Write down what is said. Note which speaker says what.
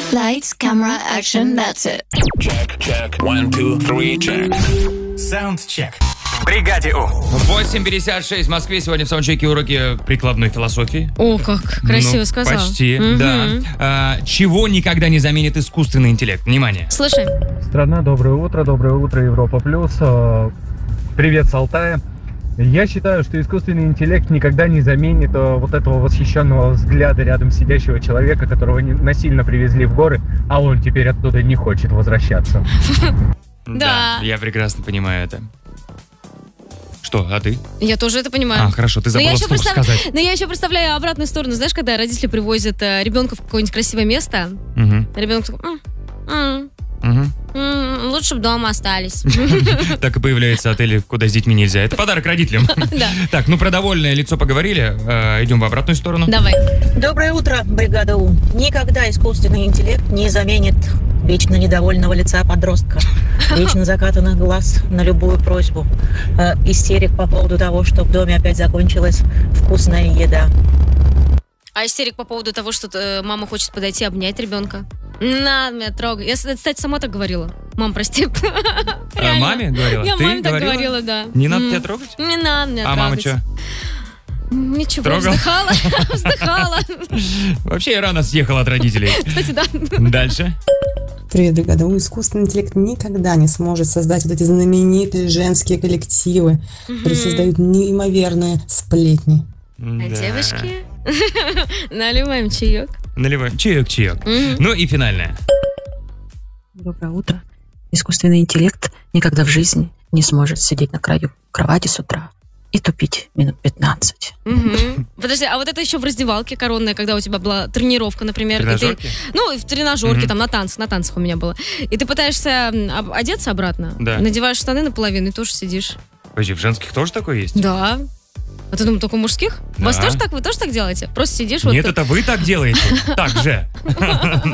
Speaker 1: Lights, camera, action, that's it.
Speaker 2: Check. 1, 2, 3, check.
Speaker 3: Саундчек. В бригаде У.
Speaker 4: 8:56 в Москве. Сегодня в саундчеке уроки прикладной философии.
Speaker 5: О, как красиво сказал.
Speaker 4: Почти, да. Чего никогда не заменит искусственный интеллект? Внимание.
Speaker 5: Слушай.
Speaker 6: Страна, доброе утро, Европа Плюс. Привет с Алтая. Я считаю, что искусственный интеллект никогда не заменит вот этого восхищенного взгляда рядом сидящего человека, которого насильно привезли в горы, а он теперь оттуда не хочет возвращаться.
Speaker 5: Да.
Speaker 4: Я прекрасно понимаю это. Что, а ты?
Speaker 5: Я тоже это понимаю.
Speaker 4: Хорошо, ты забыла вслух сказать.
Speaker 5: Но я еще представляю обратную сторону. Знаешь, когда родители привозят ребенка в какое-нибудь красивое место, ребенок такой... Лучше бы дома остались.
Speaker 4: Так и появляются отели, куда с детьми нельзя. Это подарок родителям. Так, про довольное лицо поговорили. Идем в обратную сторону.
Speaker 5: Давай.
Speaker 7: Доброе утро, бригада У. Никогда искусственный интеллект не заменит вечно недовольного лица подростка, вечно закатанных глаз на любую просьбу, истерик по поводу того, что в доме опять закончилась вкусная еда.
Speaker 5: А истерик по поводу того, что мама хочет подойти обнять ребенка. На, меня трогай. Я, кстати, сама так говорила. Мам, прости.
Speaker 4: Маме говорила?
Speaker 5: Я
Speaker 4: Ты
Speaker 5: маме так говорила, да.
Speaker 4: Не надо тебя трогать?
Speaker 5: Не надо меня трогать.
Speaker 4: А мама что?
Speaker 5: Ничего,
Speaker 4: Трогал?
Speaker 5: вздыхала.
Speaker 4: Вообще я рано съехала от родителей.
Speaker 5: Кстати, да.
Speaker 4: Дальше.
Speaker 8: Привет, бригада У. Искусственный интеллект никогда не сможет создать вот эти знаменитые женские коллективы, которые создают неимоверные сплетни.
Speaker 5: Девочки, наливаем чаек.
Speaker 4: Наливаем чаек. Ну и финальное.
Speaker 9: Доброе утро. Искусственный интеллект никогда в жизни не сможет сидеть на краю кровати с утра и тупить минут 15.
Speaker 5: Подожди, а вот это еще в раздевалке коронная, когда у тебя была тренировка, например.
Speaker 4: Тренажерки?
Speaker 5: В тренажерке, там на танцах у меня было. И ты пытаешься одеться обратно, надеваешь штаны наполовину и тоже сидишь.
Speaker 4: Подожди, в женских тоже такое есть?
Speaker 5: Да. А ты думал, только у мужских?
Speaker 4: Да.
Speaker 5: Вы тоже так делаете? Просто сидишь
Speaker 4: Нет, это вы так делаете. Так же.